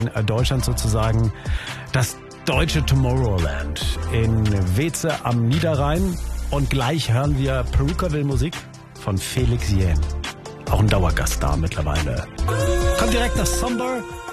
Deutschland sozusagen das deutsche Tomorrowland in Weeze am Niederrhein. Und gleich hören wir Perukaville Musik von Felix Jähn. Auch ein Dauergast da mittlerweile. Kommt direkt das Somber